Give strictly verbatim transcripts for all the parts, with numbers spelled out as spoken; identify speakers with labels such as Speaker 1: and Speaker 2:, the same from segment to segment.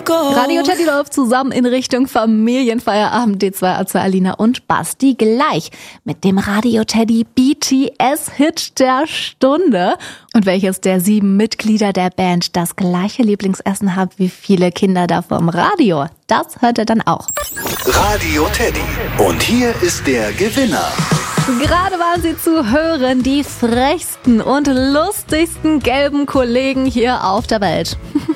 Speaker 1: Radio Teddy läuft zusammen in Richtung Familienfeierabend. D zwei A zwei Alina und Basti gleich mit dem Radio Teddy B T S-Hit der Stunde. Und welches der sieben Mitglieder der Band das gleiche Lieblingsessen hat wie viele Kinder da vom Radio, das hört ihr dann auch.
Speaker 2: Radio Teddy. Und hier ist der Gewinner.
Speaker 1: Gerade waren sie zu hören, die frechsten und lustigsten gelben Kollegen hier auf der Welt.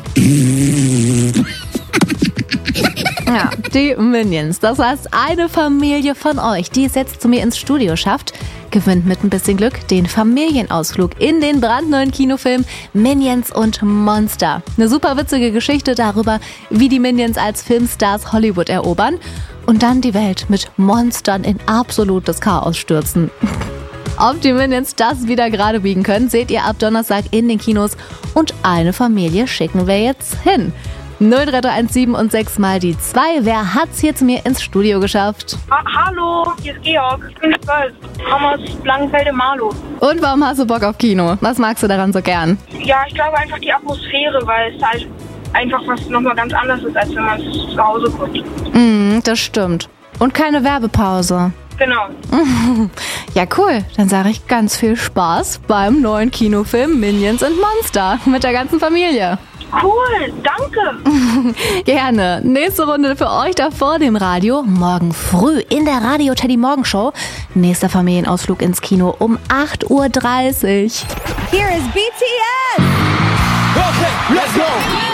Speaker 1: Ja, die Minions. Das heißt, eine Familie von euch, die es jetzt zu mir ins Studio schafft, gewinnt mit ein bisschen Glück den Familienausflug in den brandneuen Kinofilm Minions und Monster. Eine super witzige Geschichte darüber, wie die Minions als Filmstars Hollywood erobern und dann die Welt mit Monstern in absolutes Chaos stürzen. Ob die Minions das wieder gerade biegen können, seht ihr ab Donnerstag in den Kinos. Und eine Familie schicken wir jetzt hin. null drei drei eins sieben und sechs mal die zwei. Wer hat's hier zu mir ins Studio geschafft?
Speaker 3: Ha- Hallo, hier ist Georg. Ich bin zwölf. Komm aus Langenfelde-Marlow.
Speaker 1: Und warum hast du Bock auf Kino? Was magst du daran so gern?
Speaker 3: Ja, ich glaube einfach die Atmosphäre, weil es halt einfach was nochmal ganz anderes ist, als wenn man es zu Hause guckt.
Speaker 1: Mm, das stimmt. Und keine Werbepause.
Speaker 3: Genau.
Speaker 1: Ja, cool. Dann sage ich ganz viel Spaß beim neuen Kinofilm Minions und Monster mit der ganzen Familie.
Speaker 3: Cool, danke.
Speaker 1: Gerne. Nächste Runde für euch da vor dem Radio. Morgen früh in der Radio Teddy Morgenshow. Nächster Familienausflug ins Kino um acht Uhr dreißig.
Speaker 4: Here is B T S.
Speaker 2: Okay, let's go.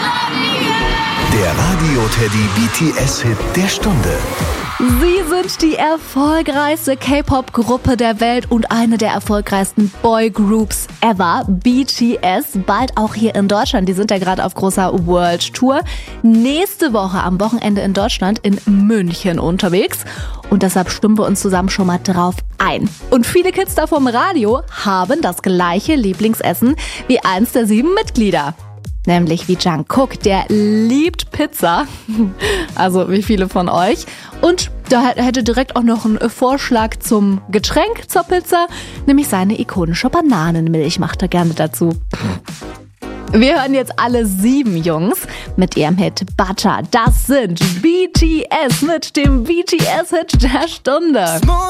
Speaker 2: Der Radio Teddy B T S-Hit der Stunde.
Speaker 1: Sie sind die erfolgreichste K-Pop-Gruppe der Welt und eine der erfolgreichsten Boygroups ever. B T S, bald auch hier in Deutschland. Die sind ja gerade auf großer World Tour. Nächste Woche am Wochenende in Deutschland in München unterwegs. Und deshalb stimmen wir uns zusammen schon mal drauf ein. Und viele Kids da vom Radio haben das gleiche Lieblingsessen wie eins der sieben Mitglieder. Nämlich wie Jungkook, der liebt Pizza. Also wie viele von euch. Und da hätte direkt auch noch einen Vorschlag zum Getränk zur Pizza. Nämlich seine ikonische Bananenmilch macht er gerne dazu. Wir hören jetzt alle sieben Jungs mit ihrem Hit Butter. Das sind B T S mit dem B T S-Hit der Stunde.